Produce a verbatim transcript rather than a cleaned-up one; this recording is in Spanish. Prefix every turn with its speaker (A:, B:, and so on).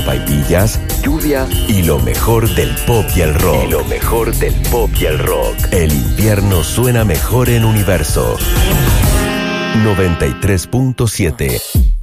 A: sopaipillas, lluvia y lo mejor del pop y el rock. Y lo mejor del pop y el rock. El invierno suena mejor en Universo noventa y tres punto siete.